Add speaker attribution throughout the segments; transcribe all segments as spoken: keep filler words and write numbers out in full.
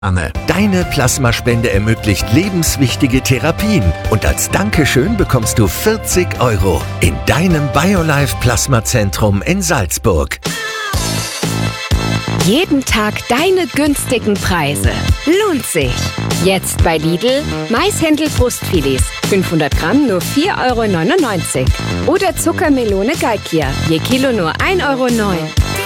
Speaker 1: Deine Plasmaspende ermöglicht lebenswichtige Therapien und als Dankeschön bekommst du vierzig Euro in deinem BioLife Plasmazentrum in Salzburg.
Speaker 2: Jeden Tag deine günstigen Preise. Lohnt sich. Jetzt bei Lidl Maishändel Brustfilets. fünfhundert Gramm nur vier Euro neunundneunzig. Oder Zuckermelone Galkia. Je Kilo nur ein Euro neun.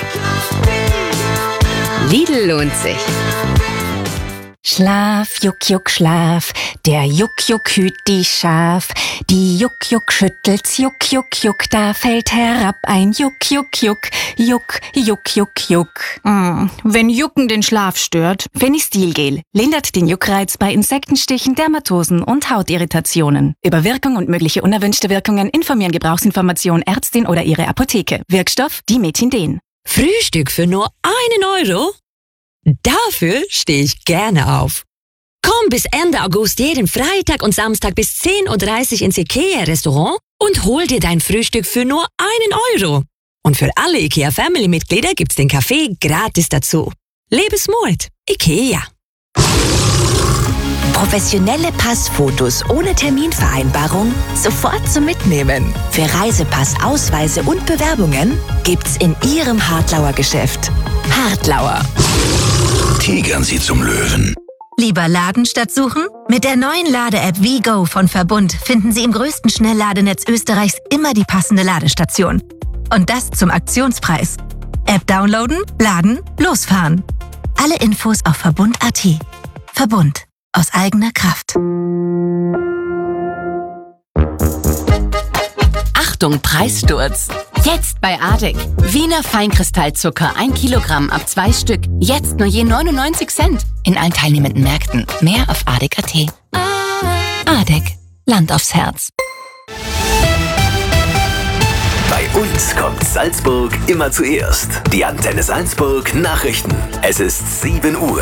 Speaker 2: Lidl lohnt sich.
Speaker 3: Schlaf, Juck, Juck, Schlaf, der Juck, Juck hüt die Schaf. Die Juck, Juck schüttelt's, Juck, Juck, Juck, da fällt herab ein Juck, Juck, Juck, Juck, Juck, Juck, Juck. Mm, wenn Jucken den Schlaf stört, Fenistilgel lindert den Juckreiz bei Insektenstichen, Dermatosen und Hautirritationen. Über Wirkung und mögliche unerwünschte Wirkungen informieren Gebrauchsinformation Ärztin oder ihre Apotheke. Wirkstoff Dimethinden.
Speaker 4: Frühstück für nur einen Euro? Dafür stehe ich gerne auf. Komm bis Ende August jeden Freitag und Samstag bis zehn Uhr dreißig ins IKEA-Restaurant und hol dir dein Frühstück für nur einen Euro. Und für alle IKEA-Family-Mitglieder gibt's den Kaffee gratis dazu. Lebensmut. IKEA.
Speaker 5: Professionelle Passfotos ohne Terminvereinbarung sofort zum Mitnehmen. Für Reisepass, Ausweise und Bewerbungen gibt's in Ihrem Hartlauer Geschäft. Hartlauer.
Speaker 6: Tigern Sie zum Löwen.
Speaker 7: Lieber laden statt suchen? Mit der neuen Lade-App WeGo von Verbund finden Sie im größten Schnellladenetz Österreichs immer die passende Ladestation. Und das zum Aktionspreis. App downloaden, laden, losfahren. Alle Infos auf verbund punkt at. Verbund. Aus eigener Kraft.
Speaker 8: Achtung, Preissturz! Jetzt bei Adek. Wiener Feinkristallzucker, ein Kilogramm ab zwei Stück. Jetzt nur je neunundneunzig Cent. In allen teilnehmenden Märkten. Mehr auf adek punkt at. Adek. Land aufs Herz.
Speaker 9: Bei uns kommt Salzburg immer zuerst. Die Antenne Salzburg Nachrichten. Es ist sieben Uhr.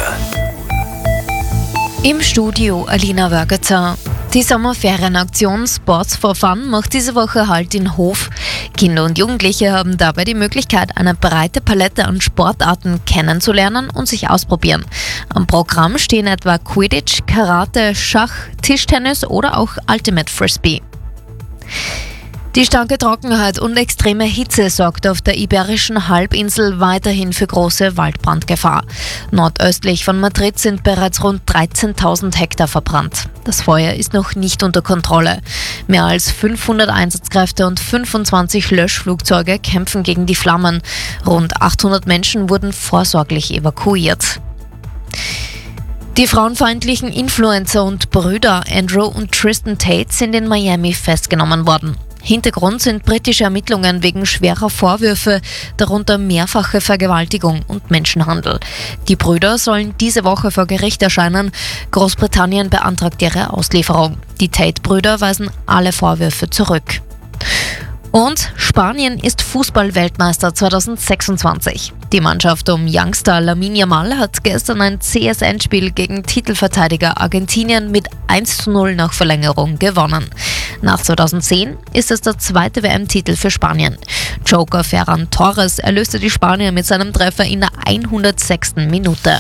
Speaker 10: Im Studio Alina Wörgetzer. Die Sommerferienaktion Sports for Fun macht diese Woche Halt in Hof. Kinder und Jugendliche haben dabei die Möglichkeit, eine breite Palette an Sportarten kennenzulernen und sich ausprobieren. Am Programm stehen etwa Quidditch, Karate, Schach, Tischtennis oder auch Ultimate Frisbee. Die starke Trockenheit und extreme Hitze sorgt auf der Iberischen Halbinsel weiterhin für große Waldbrandgefahr. Nordöstlich von Madrid sind bereits rund dreizehntausend Hektar verbrannt. Das Feuer ist noch nicht unter Kontrolle. Mehr als fünfhundert Einsatzkräfte und fünfundzwanzig Löschflugzeuge kämpfen gegen die Flammen. Rund achthundert Menschen wurden vorsorglich evakuiert. Die frauenfeindlichen Influencer und Brüder Andrew und Tristan Tate sind in Miami festgenommen worden. Hintergrund sind britische Ermittlungen wegen schwerer Vorwürfe, darunter mehrfache Vergewaltigung und Menschenhandel. Die Brüder sollen diese Woche vor Gericht erscheinen. Großbritannien beantragt ihre Auslieferung. Die Tate-Brüder weisen alle Vorwürfe zurück. Und Spanien ist Fußball-Weltmeister zweitausendsechsundzwanzig. Die Mannschaft um Youngster Lamine Yamal hat gestern ein C S N-Spiel gegen Titelverteidiger Argentinien mit eins zu null nach Verlängerung gewonnen. Nach zweitausendzehn ist es der zweite W M-Titel für Spanien. Joker Ferran Torres erlöste die Spanier mit seinem Treffer in der hundertsechsten Minute.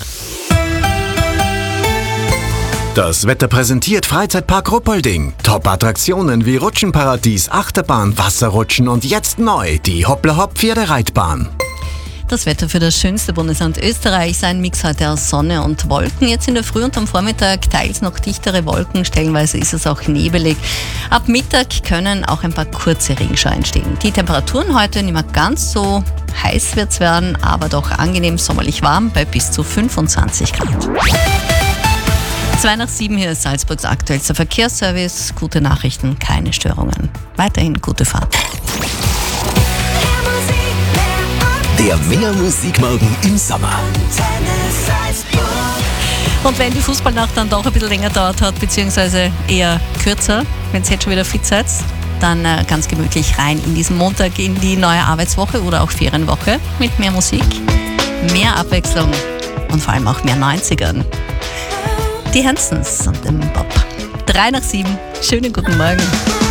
Speaker 1: Das Wetter präsentiert Freizeitpark Ruppolding. Top-Attraktionen wie Rutschenparadies, Achterbahn, Wasserrutschen und jetzt neu die Hoppla-Hopp-Pferdereitbahn.
Speaker 11: Das Wetter für das schönste Bundesland Österreichs, ein Mix heute aus Sonne und Wolken. Jetzt in der Früh und am Vormittag teils noch dichtere Wolken, stellenweise ist es auch nebelig. Ab Mittag können auch ein paar kurze Regenschauer entstehen. Die Temperaturen heute nicht mehr ganz so heiß wird's werden, aber doch angenehm sommerlich warm bei bis zu fünfundzwanzig Grad. Zwei nach sieben, hier ist Salzburgs aktuellster Verkehrsservice. Gute Nachrichten, keine Störungen. Weiterhin gute Fahrt.
Speaker 9: Der Mehr Musikmorgen im Sommer.
Speaker 11: Und wenn die Fußballnacht dann doch ein bisschen länger dauert hat, beziehungsweise eher kürzer, wenn ihr jetzt schon wieder fit seid, dann äh, ganz gemütlich rein in diesen Montag, in die neue Arbeitswoche oder auch Ferienwoche mit mehr Musik, mehr Abwechslung und vor allem auch mehr neunzigern. Die Hansons und dem Bob. Drei nach sieben. Schönen guten Morgen.